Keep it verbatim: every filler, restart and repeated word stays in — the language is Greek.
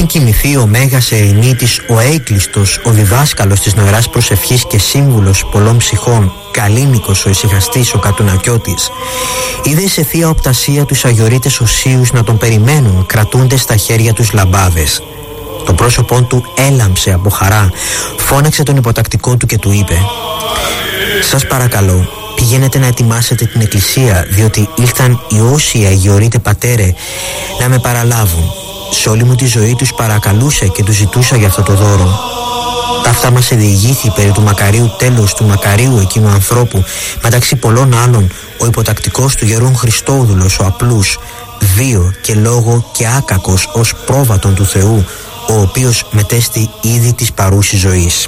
κοιμηθεί ο Μέγας Ερηνίτης, ο Έκλειστος, ο διδάσκαλος της νοεράς προσευχής και σύμβουλος πολλών ψυχών, Καλίνικος ο ησυχαστής, ο Κατουνακιώτης, είδε σε θεία οπτασία τους αγιορείτες οσίους να τον περιμένουν, κρατούνται στα χέρια τους λαμπάδες. Το πρόσωπό του έλαμψε από χαρά, φώναξε τον υποτακτικό του και του είπε: «Σας παρακαλώ, πηγαίνετε να ετοιμάσετε την εκκλησία, διότι ήλθαν οι όσοι αγιορείτε πατέρε να με παραλάβουν». Σε όλη μου τη ζωή τους παρακαλούσα και τους ζητούσα για αυτό το δώρο. Ταύτα μας διηγήθη περί του μακαρίου τέλος του μακαρίου εκείνου ανθρώπου, μεταξύ πολλών άλλων ο υποτακτικός του γερόν Χριστόδουλος, ο απλούς, βίο και λόγο και άκακος ως πρόβατον του Θεού, ο οποίος μετέστη ήδη της παρούσης ζωής.